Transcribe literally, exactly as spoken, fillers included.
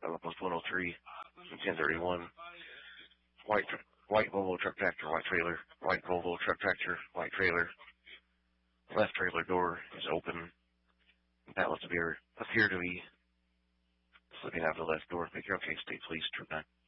Outpost one oh three, ten thirty-one. White, white Volvo truck tractor, white trailer. White Volvo truck tractor, white trailer. Left trailer door is open. Pallets appear, appear to be slipping out of the left door. Make your case, state police, trip nine.